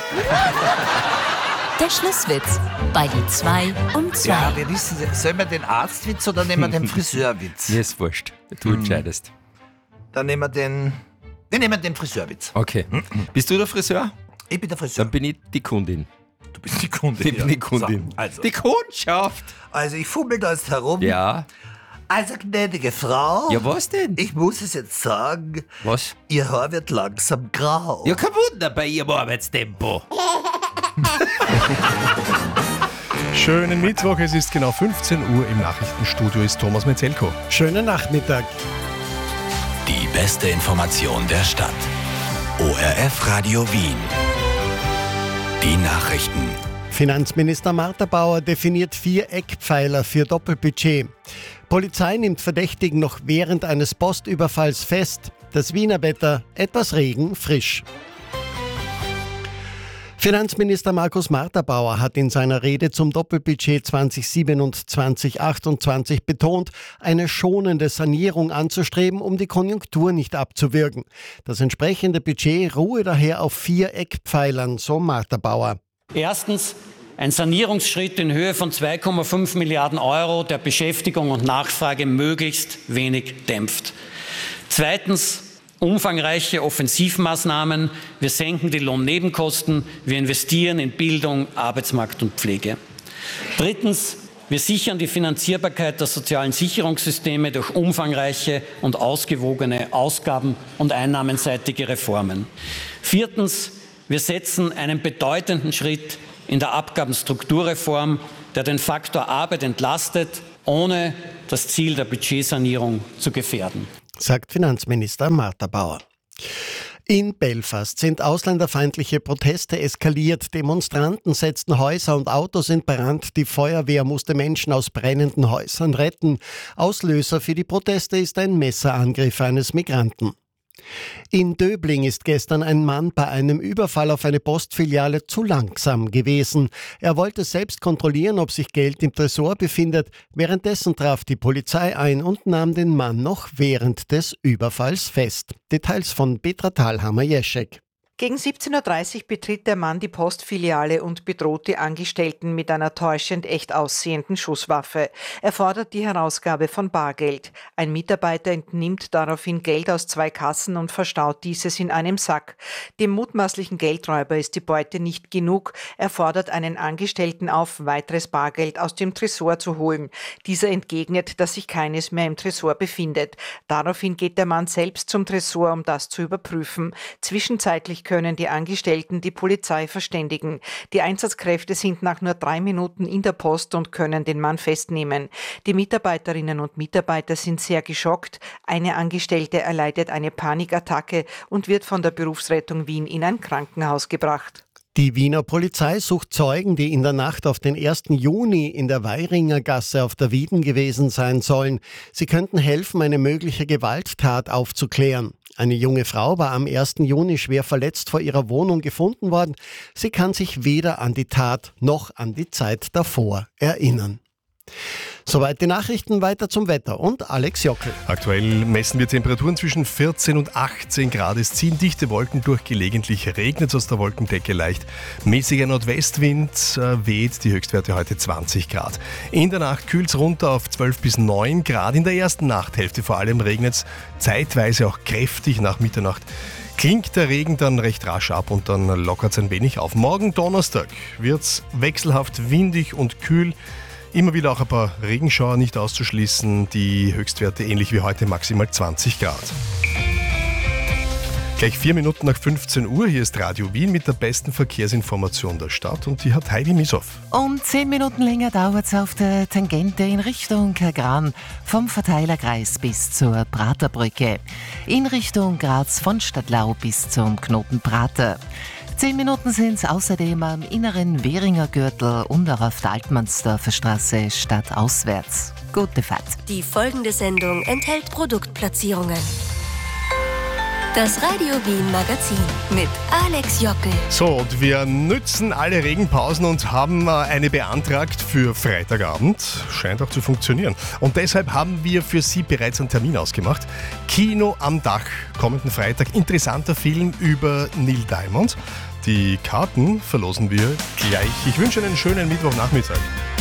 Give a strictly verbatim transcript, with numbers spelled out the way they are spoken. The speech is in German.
Der Schlusswitz bei die zwei um zwei. Ja, wir wissen, sollen wir den Arztwitz oder nehmen wir den Friseurwitz? Mir ist wurscht. Du entscheidest. Dann nehmen wir den, wir nehmen den Friseurwitz. Okay. Bist du der Friseur? Ich bin der Friseur. Dann bin ich die Kundin. Du bist die Kundin. Ich bin die Kundin. So, also. Die Kundschaft. also ich fummel da jetzt herum. Ja. Also gnädige Frau. Ja, was denn? Ich muss es jetzt sagen. Was? Ihr Haar wird langsam grau. Ja, kein Wunder bei ihrem Arbeitstempo. Schönen Mittwoch, es ist genau fünfzehn Uhr. Im Nachrichtenstudio ist Thomas Metzelko. Schönen Nachmittag. Die beste Information der Stadt. O R F Radio Wien. Die Nachrichten. Finanzminister Martha Bauer definiert vier Eckpfeiler für Doppelbudget. Polizei nimmt Verdächtigen noch während eines Postüberfalls fest. Das Wiener Wetter, etwas Regen, frisch. Finanzminister Markus Martha-Bauer hat in seiner Rede zum Doppelbudget zweitausendsieben und zweitausendachtundzwanzig betont, eine schonende Sanierung anzustreben, um die Konjunktur nicht abzuwürgen. Das entsprechende Budget ruhe daher auf vier Eckpfeilern, so Martha-Bauer. Erstens ein Sanierungsschritt in Höhe von zwei Komma fünf Milliarden Euro, der Beschäftigung und Nachfrage möglichst wenig dämpft. Zweitens umfangreiche Offensivmaßnahmen. Wir senken die Lohnnebenkosten, wir investieren in Bildung, Arbeitsmarkt und Pflege. Drittens, wir sichern die Finanzierbarkeit der sozialen Sicherungssysteme durch umfangreiche und ausgewogene Ausgaben- und einnahmenseitige Reformen. Viertens, wir setzen einen bedeutenden Schritt in der Abgabenstrukturreform, der den Faktor Arbeit entlastet, ohne das Ziel der Budgetsanierung zu gefährden, sagt Finanzminister Martha-Bauer. In Belfast sind ausländerfeindliche Proteste eskaliert. Demonstranten setzten Häuser und Autos in Brand. Die Feuerwehr musste Menschen aus brennenden Häusern retten. Auslöser für die Proteste ist ein Messerangriff eines Migranten. In Döbling ist gestern ein Mann bei einem Überfall auf eine Postfiliale zu langsam gewesen. Er wollte selbst kontrollieren, ob sich Geld im Tresor befindet. Währenddessen traf die Polizei ein und nahm den Mann noch während des Überfalls fest. Details von Petra Thalhammer-Jeschek. Gegen siebzehn Uhr dreißig betritt der Mann die Postfiliale und bedroht die Angestellten mit einer täuschend echt aussehenden Schusswaffe. Er fordert die Herausgabe von Bargeld. Ein Mitarbeiter entnimmt daraufhin Geld aus zwei Kassen und verstaut dieses in einem Sack. Dem mutmaßlichen Geldräuber ist die Beute nicht genug. Er fordert einen Angestellten auf, weiteres Bargeld aus dem Tresor zu holen. Dieser entgegnet, dass sich keines mehr im Tresor befindet. Daraufhin geht der Mann selbst zum Tresor, um das zu überprüfen. Zwischenzeitlich können die Angestellten die Polizei verständigen. Die Einsatzkräfte sind nach nur drei Minuten in der Post und können den Mann festnehmen. Die Mitarbeiterinnen und Mitarbeiter sind sehr geschockt. Eine Angestellte erleidet eine Panikattacke und wird von der Berufsrettung Wien in ein Krankenhaus gebracht. Die Wiener Polizei sucht Zeugen, die in der Nacht auf den ersten Juni in der Weiringer Gasse auf der Wieden gewesen sein sollen. Sie könnten helfen, eine mögliche Gewalttat aufzuklären. Eine junge Frau war am ersten Juni schwer verletzt vor ihrer Wohnung gefunden worden. Sie kann sich weder an die Tat noch an die Zeit davor erinnern. Soweit die Nachrichten, weiter zum Wetter und Alex Jockel. Aktuell messen wir Temperaturen zwischen vierzehn und achtzehn Grad. Es ziehen dichte Wolken durch, gelegentlich regnet es aus der Wolkendecke leicht. Mäßiger Nordwestwind äh, weht, die Höchstwerte heute zwanzig Grad. In der Nacht kühlt es runter auf zwölf bis neun Grad. In der ersten Nachthälfte vor allem regnet es zeitweise auch kräftig nach Mitternacht. Klingt der Regen dann recht rasch ab und dann lockert es ein wenig auf. Morgen Donnerstag wird es wechselhaft windig und kühl. Immer wieder auch ein paar Regenschauer nicht auszuschließen. Die Höchstwerte ähnlich wie heute maximal zwanzig Grad. Gleich vier Minuten nach fünfzehn Uhr. Hier ist Radio Wien mit der besten Verkehrsinformation der Stadt und die hat Heidi Misow. Um zehn Minuten länger dauert es auf der Tangente in Richtung Kagran vom Verteilerkreis bis zur Praterbrücke. In Richtung Graz von Stadtlau bis zum Knoten Prater. Zehn Minuten sind es außerdem am inneren Währinger Gürtel und auch auf der Altmannsdorfer Straße stadtauswärts. Gute Fahrt. Die folgende Sendung enthält Produktplatzierungen. Das Radio Wien Magazin mit Alex Joppel. So, und wir nützen alle Regenpausen und haben äh, eine beantragt für Freitagabend. Scheint auch zu funktionieren. Und deshalb haben wir für Sie bereits einen Termin ausgemacht. Kino am Dach, kommenden Freitag. Interessanter Film über Neil Diamond. Die Karten verlosen wir gleich. Ich wünsche einen schönen Mittwochnachmittag.